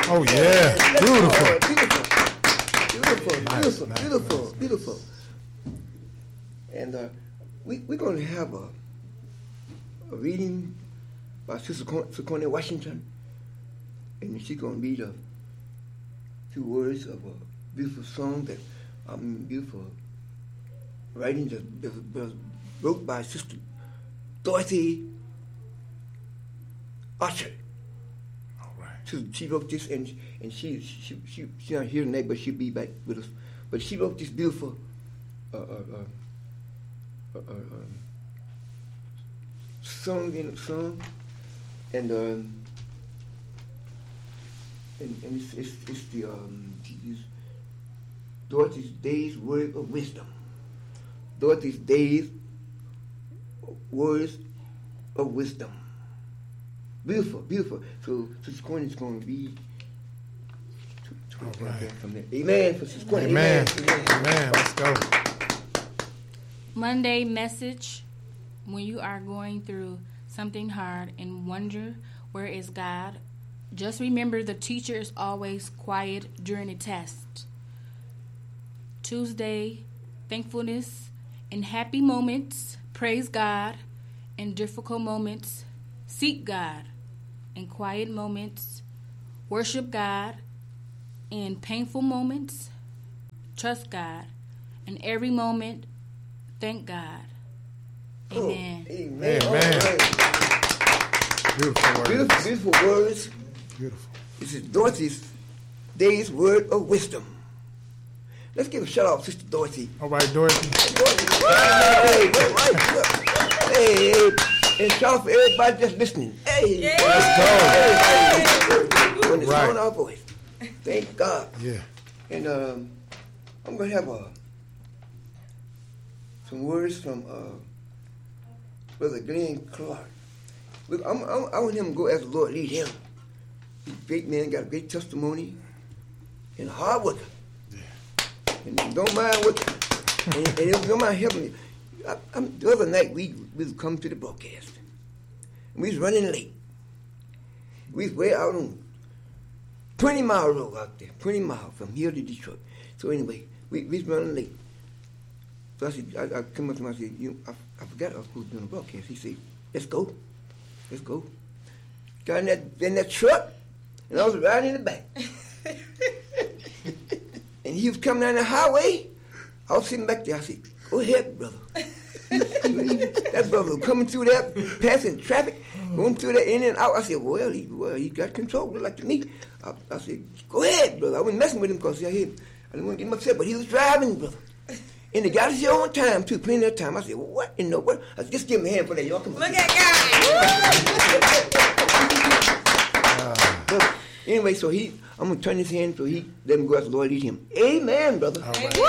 Oh, yeah. Beautiful. Beautiful. And we're going to have a reading by Sister Cornelia Washington, and she's going to read a few words of a beautiful song that beautiful writing that was wrote by Sister Dorothy Archer. All right. She wrote this, and she's not here tonight, but she'll be back with us. But she wrote this beautiful song, and it's the Dorothy's Days Word of Wisdom. Dorothy's Days Words of Wisdom. Beautiful. So Sister Corney's going to read from there. Amen. For Sister Corney. Amen. Let's go. Monday message: when you are going through something hard and wonder where is God, just remember the teacher is always quiet during a test. Tuesday, thankfulness in happy moments, praise God. In difficult moments, seek God. In quiet moments, worship God. In painful moments, trust God. In every moment, thank God. Amen. Amen. Beautiful words. Beautiful words. Beautiful. This is Dorothy's Day's Word of Wisdom. Let's give a shout out to Sister Dorothy. All right, Dorothy. Hey, and shout out for everybody just listening. Hey, Let's go. When it's Right. on our voice. Thank God. Yeah. And I'm going to have some words from Brother Glenn Clark. Look, I want him to go as the Lord lead him. He's a great man, got a great testimony, and a hard worker. Yeah. And don't mind working. and don't mind helping me. The other night, we come to the broadcast. And we was running late. We was way out on 20-mile road out there, 20 miles from here to Detroit. So anyway, we was running late. So I said, I come up to him, I said, I forgot I was supposed to be on the broadcast. He said, let's go. Got in that truck, and I was riding in the back. And he was coming down the highway. I was sitting back there. I said, go ahead, brother. That brother was coming through there, passing traffic, going through there in and out. I said, well, he got control, like to me. I said, go ahead, brother. I wasn't messing with him because I didn't want to get him upset, but he was driving, brother. And he got us here on time, too, plenty of time. I said, well, what in the world? I said, just give me a hand for that, y'all. Come on. Look at God. Anyway, so I'm going to turn his hand so he let him go as the Lord lead him. Amen, brother. All right.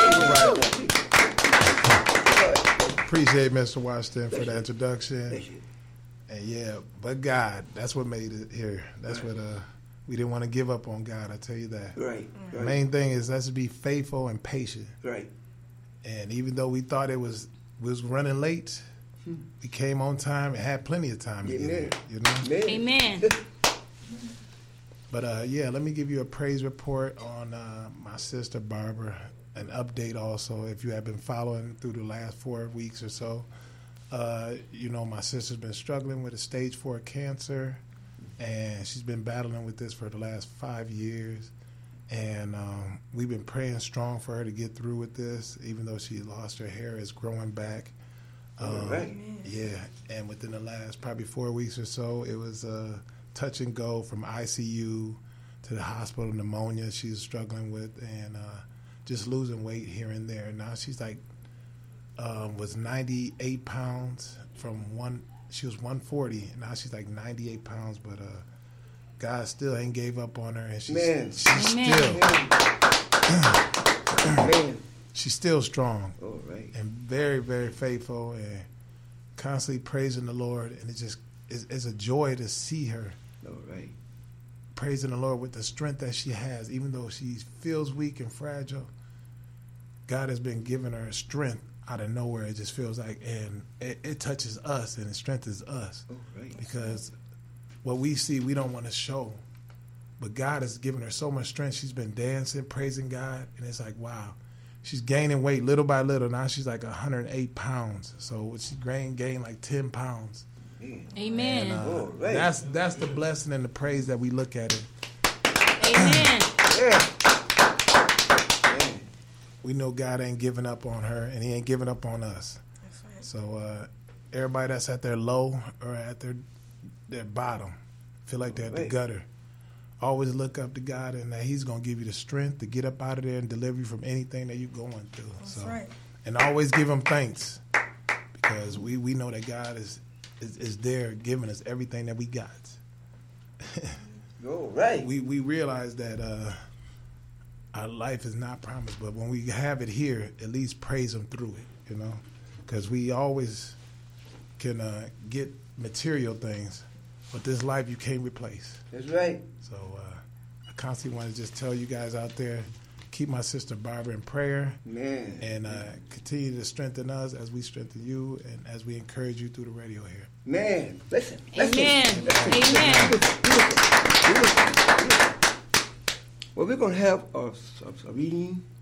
Appreciate Mr. Washington for the introduction. And yeah, but God, that's what made it here. That's what we didn't want to give up on God, I tell you that. Right. The main thing is let's be faithful and patient. Right. And even though we thought it was running late, we came on time and had plenty of time to get here. You know? Amen. But let me give you a praise report on my sister Barbara. An update also, if you have been following through the last 4 weeks or so. My sister's been struggling with a stage 4 cancer, and she's been battling with this for the last 5 years. And we've been praying strong for her to get through with this, even though she lost her hair. It's growing back. Right. Yeah, and within the last probably 4 weeks or so, it was touch and go from ICU to the hospital, pneumonia she's struggling with, and just losing weight here and there. Now she's like, was 98 pounds she was 140, and now she's like 98 pounds, but God still ain't gave up on her, and she's still strong. All right. And very, very faithful, and constantly praising the Lord, and it's a joy to see her. All right. Praising the Lord with the strength that she has, even though she feels weak and fragile. God has been giving her strength out of nowhere. It just feels like, and it touches us and it strengthens us. Oh, right. Because what we see, we don't want to show. But God has given her so much strength. She's been dancing, praising God, and it's like, wow. She's gaining weight little by little. Now she's like 108 pounds. So she gained like 10 pounds. Amen. And, that's the blessing and the praise that we look at it. Amen. Yeah. We know God ain't giving up on her, and He ain't giving up on us. That's right. So everybody that's at their low or at their bottom, feel like they're at the gutter, always look up to God, and that He's going to give you the strength to get up out of there and deliver you from anything that you're going through. That's right. And always give Him thanks, because we know that God is there giving us everything that we got. Go right. We realize that our life is not promised, but when we have it here, at least praise Him through it, because we always can get material things, but this life you can't replace. That's right. So I constantly want to just tell you guys out there, keep my sister Barbara in prayer, Man. and continue to strengthen us as we strengthen you and as we encourage you through the radio here. Man, listen. Amen. Amen. Well, we're going to have a reading